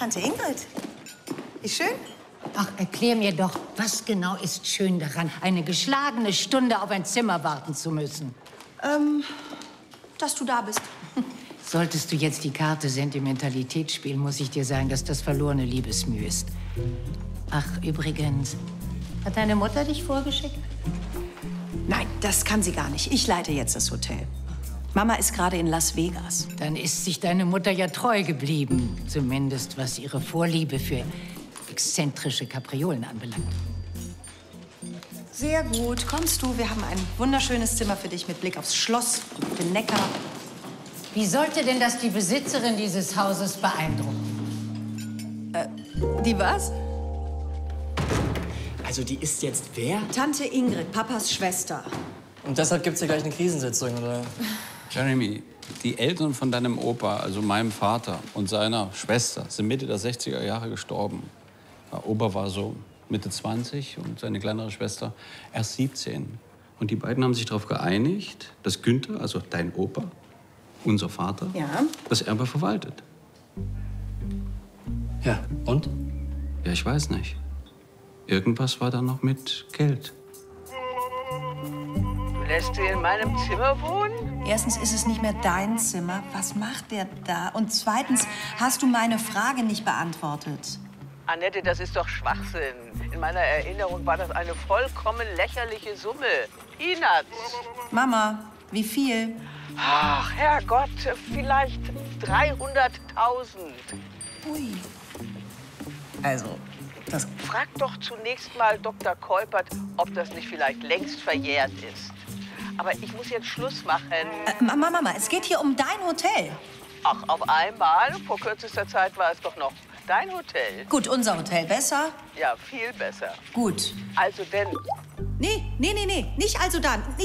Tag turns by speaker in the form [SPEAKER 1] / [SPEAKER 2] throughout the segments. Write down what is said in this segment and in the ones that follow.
[SPEAKER 1] Tante Ingrid. Wie schön.
[SPEAKER 2] Ach, erklär mir doch, was genau ist schön daran, eine geschlagene Stunde auf ein Zimmer warten zu müssen?
[SPEAKER 1] Dass du da bist.
[SPEAKER 2] Solltest du jetzt die Karte Sentimentalität spielen, muss ich dir sagen, dass das verlorene Liebesmüh ist. Ach, übrigens, hat deine Mutter dich vorgeschickt?
[SPEAKER 1] Nein, das kann sie gar nicht. Ich leite jetzt das Hotel. Mama ist gerade in Las Vegas.
[SPEAKER 2] Dann ist sich deine Mutter ja treu geblieben. Zumindest was ihre Vorliebe für exzentrische Kapriolen anbelangt.
[SPEAKER 1] Sehr gut. Kommst du? Wir haben ein wunderschönes Zimmer für dich mit Blick aufs Schloss und auf den Neckar.
[SPEAKER 2] Wie sollte denn das die Besitzerin dieses Hauses beeindrucken?
[SPEAKER 1] Die was?
[SPEAKER 3] Also die ist jetzt wer?
[SPEAKER 1] Tante Ingrid, Papas Schwester.
[SPEAKER 3] Und deshalb gibt's hier gleich eine Krisensitzung, oder?
[SPEAKER 4] Jeremy, die Eltern von deinem Opa, also meinem Vater und seiner Schwester, sind Mitte der 60er Jahre gestorben. Der Opa war so Mitte 20 und seine kleinere Schwester erst 17. Und die beiden haben sich darauf geeinigt, dass Günther, also dein Opa, unser Vater,
[SPEAKER 1] Ja?
[SPEAKER 4] das Erbe verwaltet.
[SPEAKER 3] Ja, und?
[SPEAKER 4] Ja, ich weiß nicht. Irgendwas war da noch mit Geld.
[SPEAKER 5] Du lässt sie in meinem Zimmer wohnen?
[SPEAKER 1] Erstens ist es nicht mehr dein Zimmer. Was macht der da? Und zweitens hast du meine Frage nicht beantwortet.
[SPEAKER 5] Annette, das ist doch Schwachsinn. In meiner Erinnerung war das eine vollkommen lächerliche Summe. Peanuts.
[SPEAKER 1] Mama, wie viel?
[SPEAKER 5] Ach, Herrgott, vielleicht 300.000.
[SPEAKER 1] Ui. Also, das...
[SPEAKER 5] Frag doch zunächst mal Dr. Keupert, ob das nicht vielleicht längst verjährt ist. Aber ich muss jetzt Schluss machen.
[SPEAKER 1] Mama, es geht hier um dein Hotel.
[SPEAKER 5] Ach, auf einmal? Vor kürzester Zeit war es doch noch dein Hotel.
[SPEAKER 1] Gut, unser Hotel besser.
[SPEAKER 5] Ja, viel besser.
[SPEAKER 1] Gut.
[SPEAKER 5] Also denn...
[SPEAKER 1] Nee, nicht also dann. Nee.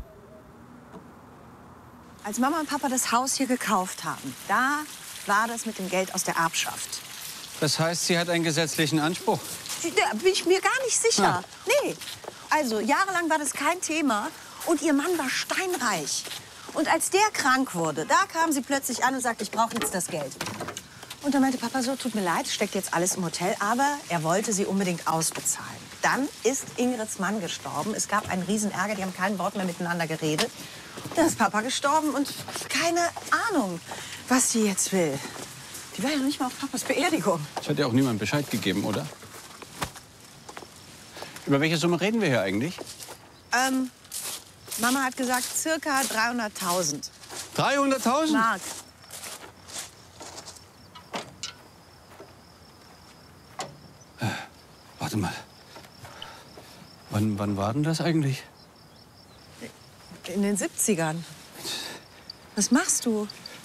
[SPEAKER 1] Als Mama und Papa das Haus hier gekauft haben, da war das mit dem Geld aus der Erbschaft.
[SPEAKER 4] Das heißt, sie hat einen gesetzlichen Anspruch.
[SPEAKER 1] Da bin ich mir gar nicht sicher. Nee. Also, jahrelang war das kein Thema und ihr Mann war steinreich. Und als der krank wurde, da kam sie plötzlich an und sagte, ich brauche jetzt das Geld. Und dann meinte Papa so, tut mir leid, steckt jetzt alles im Hotel, aber er wollte sie unbedingt ausbezahlen. Dann ist Ingrids Mann gestorben. Es gab einen riesen Ärger, die haben kein Wort mehr miteinander geredet. Dann ist Papa gestorben und keine Ahnung, was sie jetzt will. Die war ja noch nicht mal auf Papas Beerdigung.
[SPEAKER 4] Es hat ja auch niemand Bescheid gegeben, oder? Über welche Summe reden wir hier eigentlich?
[SPEAKER 1] Mama hat gesagt, circa 300.000
[SPEAKER 4] 300.000?
[SPEAKER 1] Mark.
[SPEAKER 4] Warte mal. Wann war denn das eigentlich?
[SPEAKER 1] In den 70ern. Was machst du?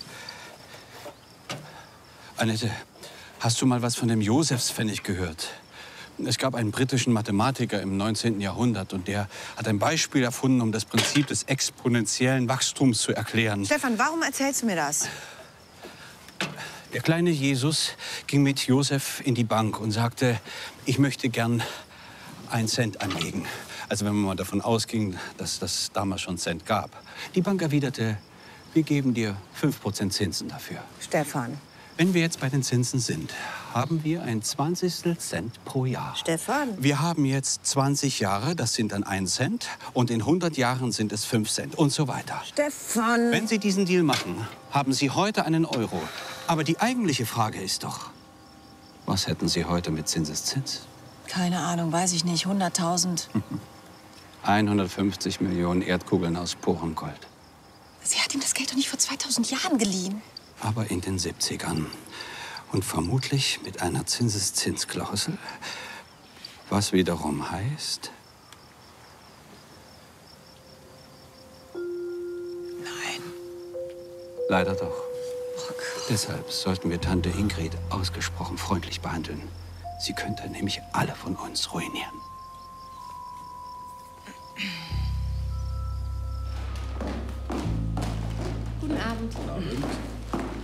[SPEAKER 4] Annette, hast du mal was von dem Josefspfennig gehört? Es gab einen britischen Mathematiker im 19. Jahrhundert und der hat ein Beispiel erfunden, um das Prinzip des exponentiellen Wachstums zu erklären.
[SPEAKER 1] Stefan, warum erzählst du mir das?
[SPEAKER 4] Der kleine Jesus ging mit Josef in die Bank und sagte, ich möchte gern 1 Cent anlegen. Also wenn man mal davon ausging, dass das damals schon Cent gab. Die Bank erwiderte, wir geben dir 5% Zinsen dafür.
[SPEAKER 1] Stefan.
[SPEAKER 4] Wenn wir jetzt bei den Zinsen sind, haben wir ein 20. Cent pro Jahr.
[SPEAKER 1] Stefan.
[SPEAKER 4] Wir haben jetzt 20 Jahre, das sind dann 1 Cent. Und in 100 Jahren sind es 5 Cent und so weiter.
[SPEAKER 1] Stefan.
[SPEAKER 4] Wenn Sie diesen Deal machen, haben Sie heute einen Euro. Aber die eigentliche Frage ist doch, was hätten Sie heute mit Zinseszins?
[SPEAKER 1] Keine Ahnung, weiß ich nicht. 100.000.
[SPEAKER 4] 150 Millionen Erdkugeln aus purem Gold.
[SPEAKER 1] Sie hat ihm das Geld doch nicht vor 2000 Jahren geliehen.
[SPEAKER 4] Aber in den 70ern. Und vermutlich mit einer Zinseszinsklausel. Was wiederum heißt...
[SPEAKER 1] Nein.
[SPEAKER 4] Leider doch.
[SPEAKER 1] Oh Gott.
[SPEAKER 4] Deshalb sollten wir Tante Ingrid ausgesprochen freundlich behandeln. Sie könnte nämlich alle von uns ruinieren.